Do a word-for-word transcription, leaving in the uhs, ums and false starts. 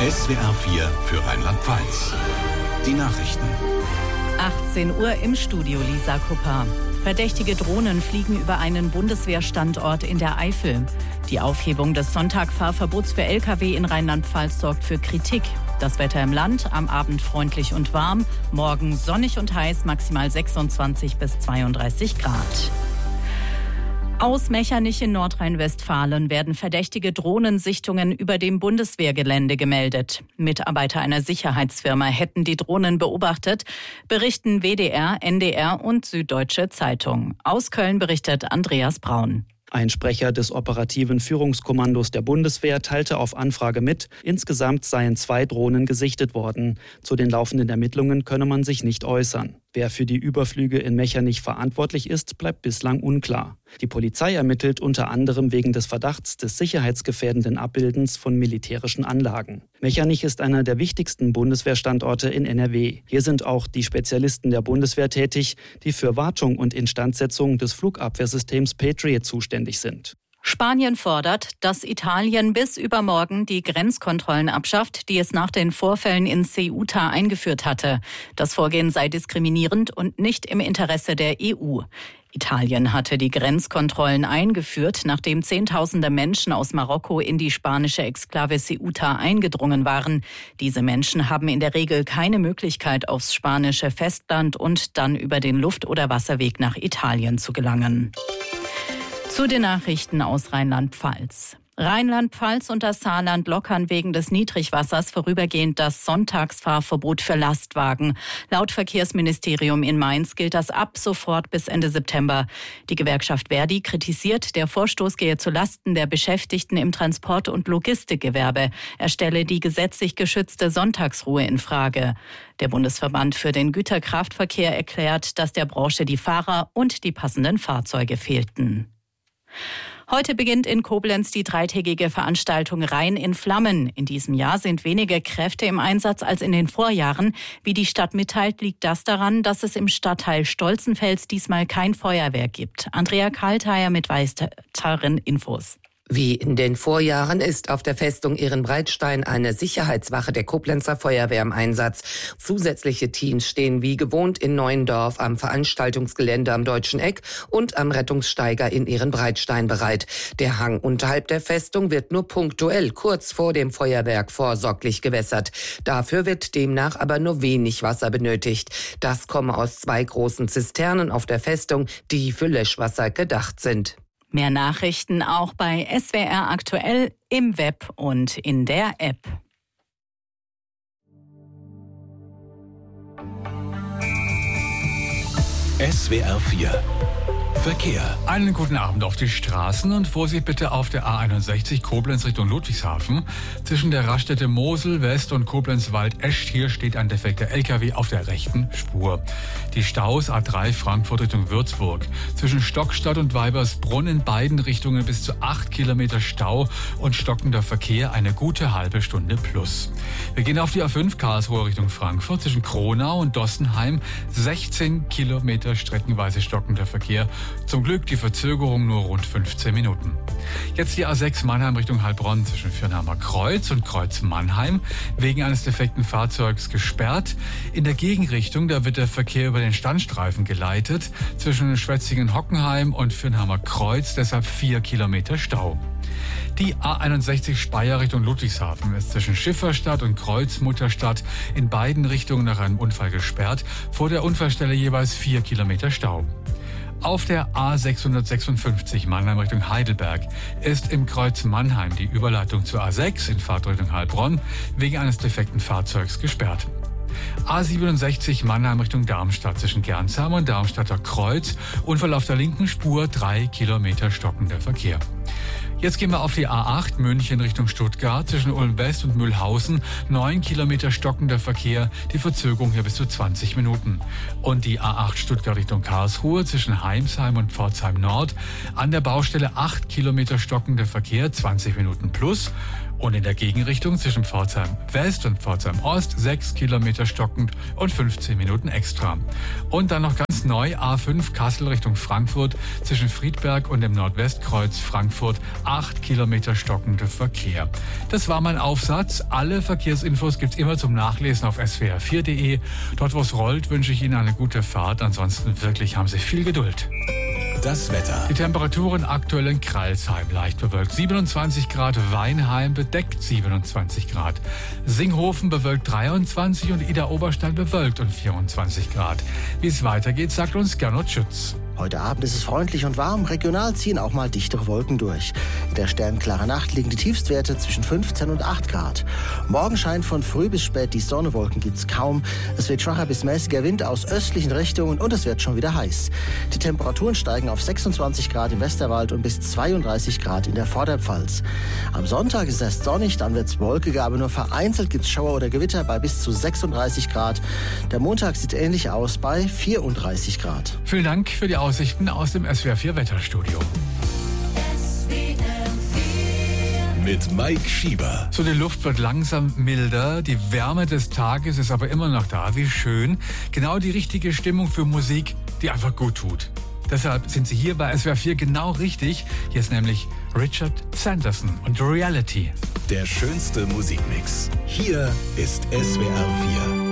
S W R vier für Rheinland-Pfalz. Die Nachrichten. achtzehn Uhr im Studio, Lisa Kupper. Verdächtige Drohnen fliegen über einen Bundeswehrstandort in der Eifel. Die Aufhebung des Sonntagfahrverbots für L K W in Rheinland-Pfalz sorgt für Kritik. Das Wetter im Land, am Abend freundlich und warm, morgen sonnig und heiß, maximal sechsundzwanzig bis zweiunddreißig Grad. Aus Mechernich in Nordrhein-Westfalen werden verdächtige Drohnensichtungen über dem Bundeswehrgelände gemeldet. Mitarbeiter einer Sicherheitsfirma hätten die Drohnen beobachtet, berichten W D R, N D R und Süddeutsche Zeitung. Aus Köln berichtet Andreas Braun. Ein Sprecher des operativen Führungskommandos der Bundeswehr teilte auf Anfrage mit, insgesamt seien zwei Drohnen gesichtet worden. Zu den laufenden Ermittlungen könne man sich nicht äußern. Wer für die Überflüge in Mechernich verantwortlich ist, bleibt bislang unklar. Die Polizei ermittelt unter anderem wegen des Verdachts des sicherheitsgefährdenden Abbildens von militärischen Anlagen. Mechernich ist einer der wichtigsten Bundeswehrstandorte in N R W. Hier sind auch die Spezialisten der Bundeswehr tätig, die für Wartung und Instandsetzung des Flugabwehrsystems Patriot zuständig sind. Spanien fordert, dass Italien bis übermorgen die Grenzkontrollen abschafft, die es nach den Vorfällen in Ceuta eingeführt hatte. Das Vorgehen sei diskriminierend und nicht im Interesse der E U. Italien hatte die Grenzkontrollen eingeführt, nachdem Zehntausende Menschen aus Marokko in die spanische Exklave Ceuta eingedrungen waren. Diese Menschen haben in der Regel keine Möglichkeit, aufs spanische Festland und dann über den Luft- oder Wasserweg nach Italien zu gelangen. Zu den Nachrichten aus Rheinland-Pfalz. Rheinland-Pfalz und das Saarland lockern wegen des Niedrigwassers vorübergehend das Sonntagsfahrverbot für Lastwagen. Laut Verkehrsministerium in Mainz gilt das ab sofort bis Ende September. Die Gewerkschaft Verdi kritisiert, der Vorstoß gehe zu Lasten der Beschäftigten im Transport- und Logistikgewerbe. Er stelle die gesetzlich geschützte Sonntagsruhe in Frage. Der Bundesverband für den Güterkraftverkehr erklärt, dass der Branche die Fahrer und die passenden Fahrzeuge fehlten. Heute beginnt in Koblenz die dreitägige Veranstaltung Rhein in Flammen. In diesem Jahr sind weniger Kräfte im Einsatz als in den Vorjahren. Wie die Stadt mitteilt, liegt das daran, dass es im Stadtteil Stolzenfels diesmal kein Feuerwerk gibt. Andrea Kaltheier mit weiteren Infos. Wie in den Vorjahren ist auf der Festung Ehrenbreitstein eine Sicherheitswache der Koblenzer Feuerwehr im Einsatz. Zusätzliche Teams stehen wie gewohnt in Neuendorf am Veranstaltungsgelände am Deutschen Eck und am Rettungssteiger in Ehrenbreitstein bereit. Der Hang unterhalb der Festung wird nur punktuell kurz vor dem Feuerwerk vorsorglich gewässert. Dafür wird demnach aber nur wenig Wasser benötigt. Das komme aus zwei großen Zisternen auf der Festung, die für Löschwasser gedacht sind. Mehr Nachrichten auch bei S W R aktuell im Web und in der App. S W R vier Verkehr. Einen guten Abend auf die Straßen und Vorsicht bitte auf der A einundsechzig Koblenz Richtung Ludwigshafen. Zwischen der Raststätte Mosel West und Koblenz-Wald-Escht hier steht ein defekter L K W auf der rechten Spur. Die Staus A drei Frankfurt Richtung Würzburg. Zwischen Stockstadt und Weibersbrunn in beiden Richtungen bis zu acht Kilometer Stau und stockender Verkehr, eine gute halbe Stunde plus. Wir gehen auf die A fünf Karlsruhe Richtung Frankfurt. Zwischen Kronau und Dossenheim sechzehn Kilometer streckenweise stockender Verkehr. Zum Glück die Verzögerung nur rund fünfzehn Minuten. Jetzt die A sechs Mannheim Richtung Heilbronn zwischen Fürnhamer Kreuz und Kreuz Mannheim wegen eines defekten Fahrzeugs gesperrt. In der Gegenrichtung, da wird der Verkehr über den Standstreifen geleitet. Zwischen Schwetzingen-Hockenheim und Fürnhamer Kreuz deshalb vier Kilometer Stau. Die A einundsechzig Speyer Richtung Ludwigshafen ist zwischen Schifferstadt und Kreuzmutterstadt in beiden Richtungen nach einem Unfall gesperrt. Vor der Unfallstelle jeweils vier Kilometer Stau. Auf der A sechshundertsechsundfünfzig Mannheim Richtung Heidelberg ist im Kreuz Mannheim die Überleitung zur A sechs in Fahrtrichtung Heilbronn wegen eines defekten Fahrzeugs gesperrt. A siebenundsechzig Mannheim Richtung Darmstadt zwischen Gernsheim und Darmstadter Kreuz. Unfall auf der linken Spur, drei Kilometer stockender Verkehr. Jetzt gehen wir auf die A acht München Richtung Stuttgart zwischen Ulm West und Mühlhausen. neun Kilometer stockender Verkehr, die Verzögerung hier bis zu zwanzig Minuten. Und die A acht Stuttgart Richtung Karlsruhe zwischen Heimsheim und Pforzheim Nord. An der Baustelle acht Kilometer stockender Verkehr, zwanzig Minuten plus. Und in der Gegenrichtung zwischen Pforzheim West und Pforzheim Ost sechs Kilometer stockend und fünfzehn Minuten extra. Und dann noch ganz neu A fünf Kassel Richtung Frankfurt zwischen Friedberg und dem Nordwestkreuz Frankfurt acht Kilometer stockender Verkehr. Das war mein Aufsatz. Alle Verkehrsinfos gibt's immer zum Nachlesen auf s w r vier punkt d e. Dort, wo es rollt, wünsche ich Ihnen eine gute Fahrt. Ansonsten wirklich haben Sie viel Geduld. Das Wetter. Die Temperaturen aktuell in Crailsheim leicht bewölkt siebenundzwanzig Grad, Weinheim bedeckt siebenundzwanzig Grad, Singhofen bewölkt dreiundzwanzig und Idar-Oberstein bewölkt und vierundzwanzig Grad. Wie es weitergeht, sagt uns Gernot Schütz. Heute Abend ist es freundlich und warm, regional ziehen auch mal dichtere Wolken durch. In der sternklaren Nacht liegen die Tiefstwerte zwischen fünfzehn und acht Grad. Morgen scheint von früh bis spät die Sonne, Wolken gibt's kaum. Es wird schwacher bis mäßiger Wind aus östlichen Richtungen und es wird schon wieder heiß. Die Temperaturen steigen auf sechsundzwanzig Grad im Westerwald und bis zweiunddreißig Grad in der Vorderpfalz. Am Sonntag ist es erst sonnig, dann wird's wolkiger, aber nur vereinzelt gibt's Schauer oder Gewitter bei bis zu sechsunddreißig Grad. Der Montag sieht ähnlich aus bei vierunddreißig Grad. Vielen Dank für die Aussichten aus dem S W R vier Wetterstudio. Mit Mike Schieber. So, die Luft wird langsam milder, die Wärme des Tages ist aber immer noch da. Wie schön. Genau die richtige Stimmung für Musik, die einfach gut tut. Deshalb sind Sie hier bei S W R vier genau richtig. Hier ist nämlich Richard Sanderson und Reality. Der schönste Musikmix. Hier ist S W R vier.